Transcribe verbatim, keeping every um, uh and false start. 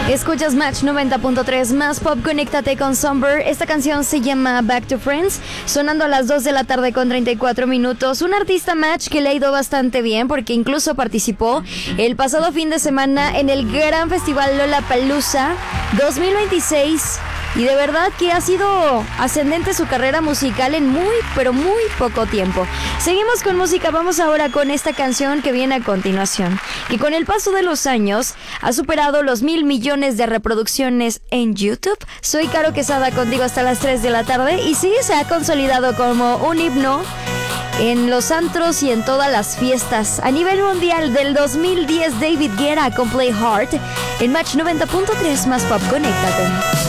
Escuchas Match noventa punto tres más pop, conéctate con Somber. Esta canción se llama Back to Friends, sonando a las dos de la tarde con treinta y cuatro minutos. Un artista Match que le ha ido bastante bien porque incluso participó el pasado fin de semana en el gran festival Lollapalooza dos mil veintiséis. Y de verdad que ha sido ascendente su carrera musical en muy, pero muy poco tiempo. Seguimos con música, vamos ahora con esta canción que viene a continuación, que con el paso de los años ha superado los mil millones de reproducciones en YouTube. Soy Caro Quesada contigo hasta las tres de la tarde y sí, se ha consolidado como un himno en los antros y en todas las fiestas. A nivel mundial del dos mil diez, David Guetta con Play Hard en Match noventa punto tres más pop, conéctate.